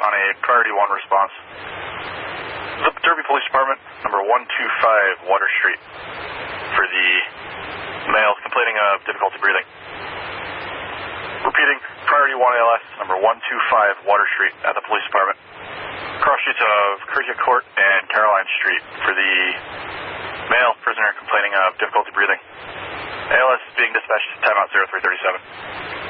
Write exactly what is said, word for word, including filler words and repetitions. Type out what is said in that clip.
on a priority one response. The Derby Police Department, number one two five Water Street, for the male complaining of difficulty breathing. Repeating, priority one A L S, number one two five Water Street at the police department. Cross streets of Curtia Court and Caroline Street for the male prisoner complaining of difficulty breathing. A L S is being dispatched to timeout zero three thirty-seven.